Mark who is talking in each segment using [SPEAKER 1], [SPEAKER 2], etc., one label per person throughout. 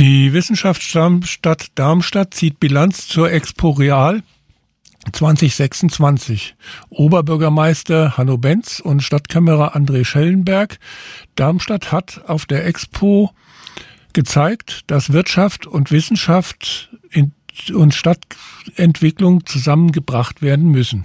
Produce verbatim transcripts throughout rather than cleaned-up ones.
[SPEAKER 1] Die Wissenschaftsstadt Darmstadt zieht Bilanz zur Expo Real zwanzig sechsundzwanzig. Oberbürgermeister Hanno Benz und Stadtkämmerer André Schellenberg. Darmstadt hat auf der Expo gezeigt, dass Wirtschaft und Wissenschaft in, und Stadtentwicklung zusammengebracht werden müssen.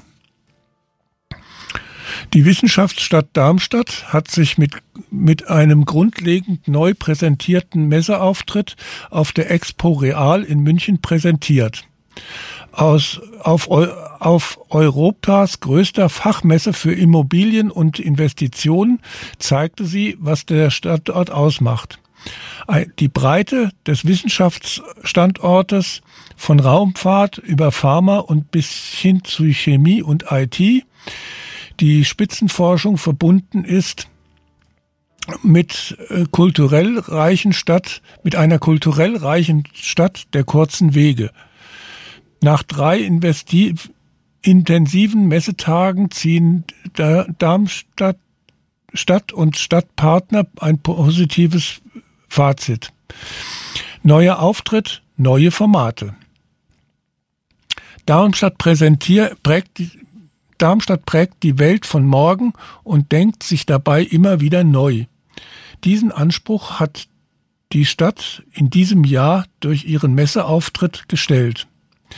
[SPEAKER 1] Die Wissenschaftsstadt Darmstadt hat sich mit, mit einem grundlegend neu präsentierten Messeauftritt auf der Expo Real in München präsentiert. Aus, auf, auf Europas größter Fachmesse für Immobilien und Investitionen zeigte sie, was der Standort ausmacht. Die Breite des Wissenschaftsstandortes von Raumfahrt über Pharma und bis hin zu Chemie und I T, die Spitzenforschung verbunden ist mit kulturell reichen Stadt, mit einer kulturell reichen Stadt der kurzen Wege. Nach drei investi- intensiven Messetagen ziehen Darmstadt Stadt und Stadtpartner ein positives Fazit. Neuer Auftritt, neue Formate. Darmstadt präsentiert, prägt, Darmstadt prägt die Welt von morgen und denkt sich dabei immer wieder neu. Diesen Anspruch hat die Stadt in diesem Jahr durch ihren Messeauftritt gestellt.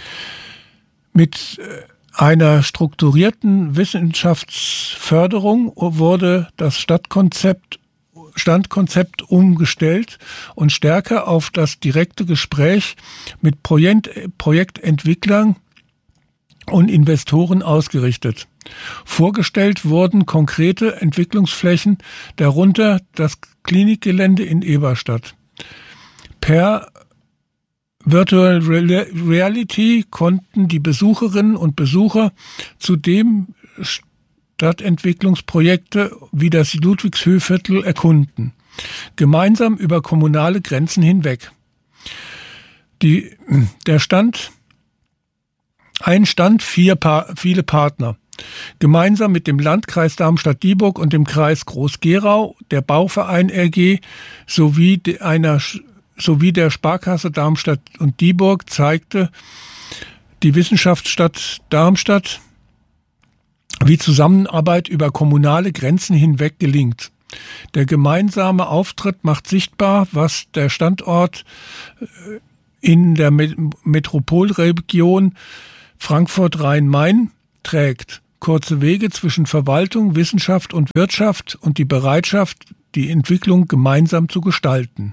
[SPEAKER 1] Mit einer strukturierten Wissenschaftsförderung wurde das Stadtkonzept, Standkonzept umgestellt und stärker auf das direkte Gespräch mit Projekt, Projektentwicklern und Investoren ausgerichtet. Vorgestellt wurden konkrete Entwicklungsflächen, darunter das Klinikgelände in Eberstadt. Per Virtual Reality konnten die Besucherinnen und Besucher zudem Stadtentwicklungsprojekte wie das Ludwigshöhviertel erkunden, gemeinsam über kommunale Grenzen hinweg. Die, der Stand, ein Stand, vier pa- viele Partner. Gemeinsam mit dem Landkreis Darmstadt-Dieburg und dem Kreis Groß-Gerau, der Bauverein R G sowie einer sowie der Sparkasse Darmstadt und Dieburg zeigte die Wissenschaftsstadt Darmstadt, wie Zusammenarbeit über kommunale Grenzen hinweg gelingt. Der gemeinsame Auftritt macht sichtbar, was der Standort in der Metropolregion Frankfurt-Rhein-Main trägt. Kurze Wege zwischen Verwaltung, Wissenschaft und Wirtschaft und die Bereitschaft, die Entwicklung gemeinsam zu gestalten.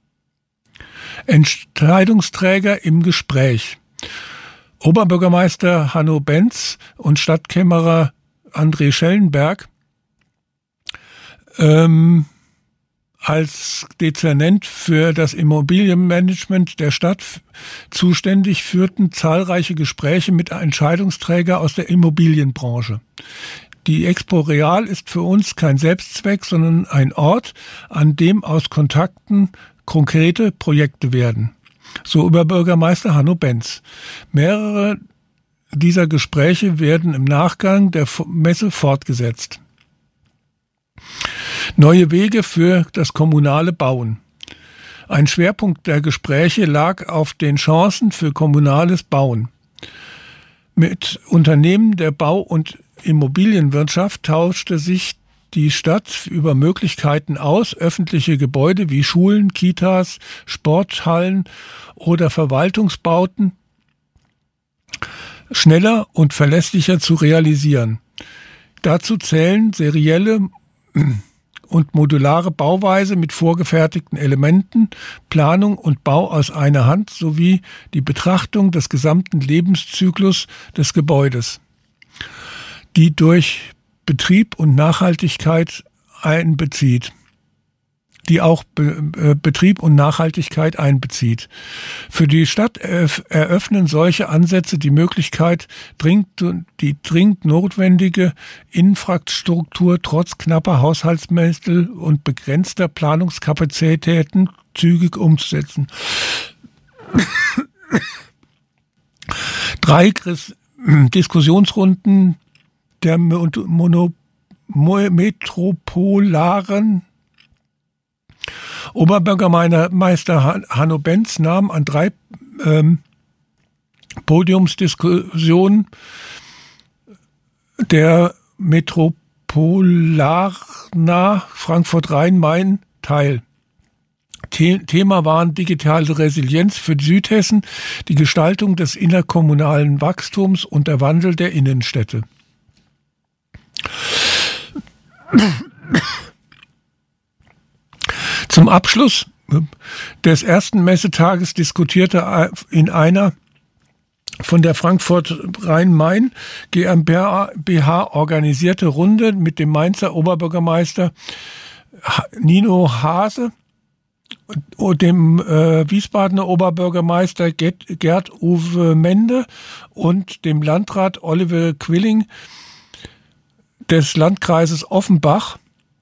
[SPEAKER 1] Entscheidungsträger im Gespräch. Oberbürgermeister Hanno Benz und Stadtkämmerer André Schellenberg ähm, als Dezernent für das Immobilienmanagement der Stadt zuständig, führten zahlreiche Gespräche mit Entscheidungsträgern aus der Immobilienbranche. Die Expo Real ist für uns kein Selbstzweck, sondern ein Ort, an dem aus Kontakten konkrete Projekte werden. So Oberbürgermeister Hanno Benz. Mehrere dieser Gespräche werden im Nachgang der Messe fortgesetzt. Neue Wege für das kommunale Bauen. Ein Schwerpunkt der Gespräche lag auf den Chancen für kommunales Bauen. Mit Unternehmen der Bau- und Immobilienwirtschaft tauschte sich die Stadt über Möglichkeiten aus, öffentliche Gebäude wie Schulen, Kitas, Sporthallen oder Verwaltungsbauten schneller und verlässlicher zu realisieren. Dazu zählen serielle und modulare Bauweise mit vorgefertigten Elementen, Planung und Bau aus einer Hand sowie die Betrachtung des gesamten Lebenszyklus des Gebäudes, die durch Betrieb und Nachhaltigkeit einbezieht, die auch Be- äh, Betrieb und Nachhaltigkeit einbezieht. Für die Stadt eröff- eröffnen solche Ansätze die Möglichkeit, dringend, die dringend notwendige Infrastruktur trotz knapper Haushaltsmittel und begrenzter Planungskapazitäten zügig umzusetzen. Drei Chris- Diskussionsrunden der Mono- Metropolaren Oberbürgermeister Hanno Benz nahm an drei ähm, Podiumsdiskussionen der Metropolarna Frankfurt-Rhein-Main teil. Thema waren digitale Resilienz für Südhessen, die Gestaltung des innerkommunalen Wachstums und der Wandel der Innenstädte. Zum Abschluss des ersten Messetages diskutierte in einer von der Frankfurt Rhein-Main GmbH organisierte Runde mit dem Mainzer Oberbürgermeister Nino Hase, dem äh, Wiesbadener Oberbürgermeister Gerd-Uwe Mende und dem Landrat Oliver Quilling des Landkreises Offenbach,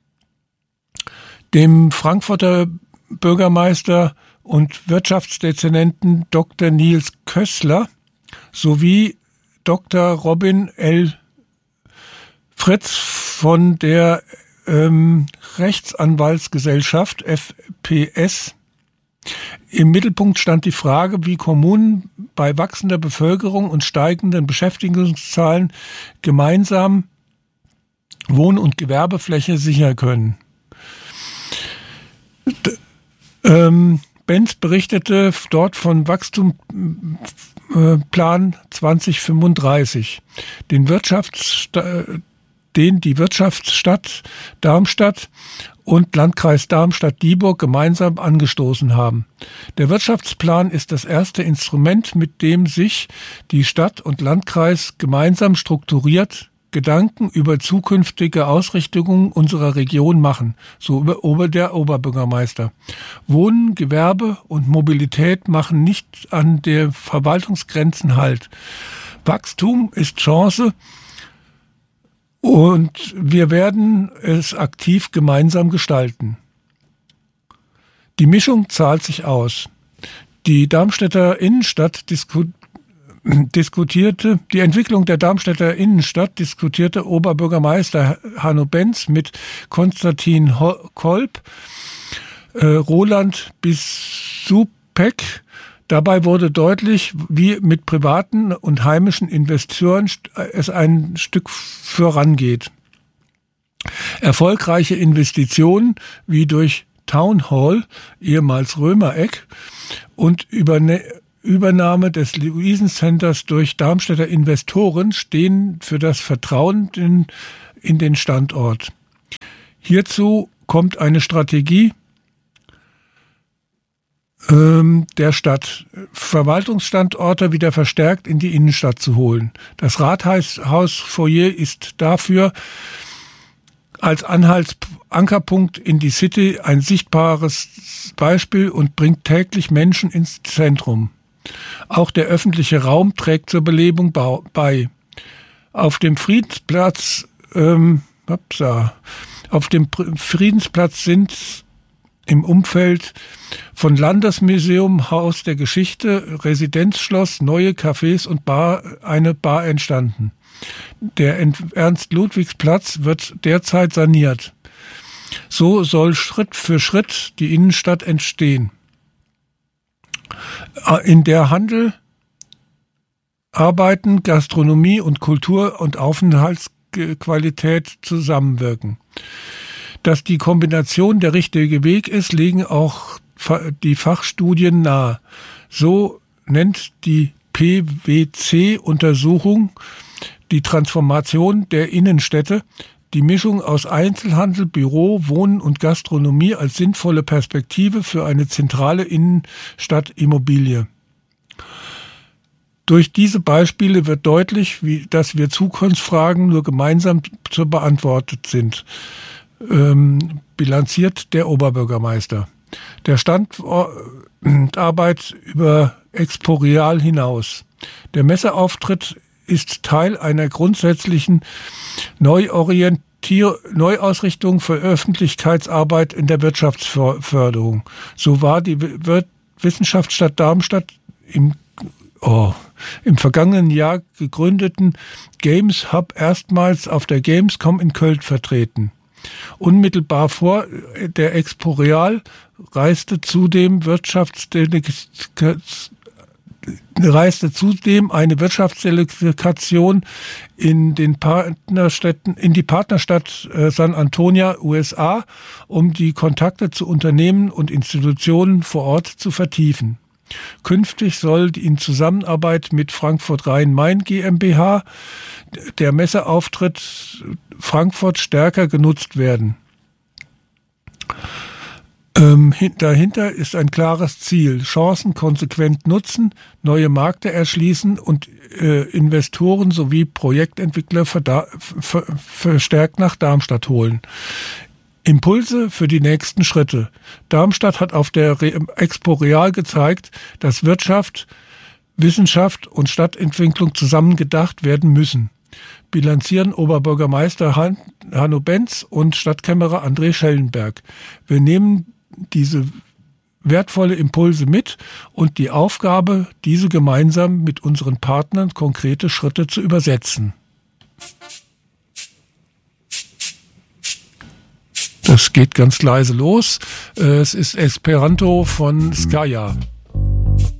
[SPEAKER 1] dem Frankfurter Bürgermeister und Wirtschaftsdezernenten Doktor Nils Kössler sowie Doktor Robin L. Fritz von der ähm, Rechtsanwaltsgesellschaft F P S. Im Mittelpunkt stand die Frage, wie Kommunen bei wachsender Bevölkerung und steigenden Beschäftigungszahlen gemeinsam Wohn- und Gewerbefläche sichern können. D- ähm, Benz berichtete dort von Wachstumsplan zwanzig fünfunddreißig, den, Wirtschaftssta- den die Wirtschaftsstadt Darmstadt und Landkreis Darmstadt-Dieburg gemeinsam angestoßen haben. Der Wirtschaftsplan ist das erste Instrument, mit dem sich die Stadt und Landkreis gemeinsam strukturiert Gedanken über zukünftige Ausrichtungen unserer Region machen, so über der Oberbürgermeister. Wohnen, Gewerbe und Mobilität machen nicht an der Verwaltungsgrenzen Halt. Wachstum ist Chance und wir werden es aktiv gemeinsam gestalten. Die Mischung zahlt sich aus. Die Darmstädter Innenstadt diskutiert diskutierte, die Entwicklung der Darmstädter Innenstadt diskutierte Oberbürgermeister Hanno Benz mit Konstantin Kolb, äh, Roland Bissupek. Dabei wurde deutlich, wie mit privaten und heimischen Investoren es ein Stück vorangeht. Erfolgreiche Investitionen wie durch Town Hall, ehemals Römereck, und Überne Übernahme des Luisen-Centers durch Darmstädter Investoren stehen für das Vertrauen in, in den Standort. Hierzu kommt eine Strategie ähm, der Stadt, Verwaltungsstandorte wieder verstärkt in die Innenstadt zu holen. Das Rathausfoyer ist dafür als Anhaltsankerpunkt in die City ein sichtbares Beispiel und bringt täglich Menschen ins Zentrum. Auch der öffentliche Raum trägt zur Belebung bei. Auf dem Friedensplatz, ähm, upsa, auf dem Friedensplatz sind im Umfeld von Landesmuseum, Haus der Geschichte, Residenzschloss, neue Cafés und Bar, eine Bar entstanden. Der Ernst-Ludwigs-Platz wird derzeit saniert. So soll Schritt für Schritt die Innenstadt entstehen, in der Handel, Arbeiten, Gastronomie und Kultur und Aufenthaltsqualität zusammenwirken. Dass die Kombination der richtige Weg ist, legen auch die Fachstudien nahe. So nennt die P W C-Untersuchung die Transformation der Innenstädte, die Mischung aus Einzelhandel, Büro, Wohnen und Gastronomie als sinnvolle Perspektive für eine zentrale Innenstadtimmobilie. Durch diese Beispiele wird deutlich, wie, dass wir Zukunftsfragen nur gemeinsam zu beantwortet sind, ähm, bilanziert der Oberbürgermeister. Der Standarbeit über Expo-Real hinaus. Der Messeauftritt ist Teil einer grundsätzlichen Neuorientier- Neuausrichtung für Öffentlichkeitsarbeit in der Wirtschaftsförderung. So war die Wir- Wissenschaftsstadt Darmstadt im, oh, im vergangenen Jahr gegründeten Games Hub erstmals auf der Gamescom in Köln vertreten. Unmittelbar vor der Expo Real reiste zudem Wirtschaftsdelegation reiste zudem eine Wirtschaftsdelegation in den Partnerstädten, in die Partnerstadt San Antonio, U S A, um die Kontakte zu Unternehmen und Institutionen vor Ort zu vertiefen. Künftig soll in Zusammenarbeit mit Frankfurt Rhein-Main GmbH der Messeauftritt Frankfurt stärker genutzt werden. Ähm, dahinter ist ein klares Ziel: Chancen konsequent nutzen, neue Märkte erschließen und äh, Investoren sowie Projektentwickler verda- ver- verstärkt nach Darmstadt holen. Impulse für die nächsten Schritte. Darmstadt hat auf der Re- Expo Real gezeigt, dass Wirtschaft, Wissenschaft und Stadtentwicklung zusammen gedacht werden müssen. Bilanzieren Oberbürgermeister Han- Hanno Benz und Stadtkämmerer André Schellenberg. Wir nehmen diese wertvolle Impulse mit und die Aufgabe, diese gemeinsam mit unseren Partnern konkrete Schritte zu übersetzen. Das geht ganz leise los. Es ist Esperanto von Skaya.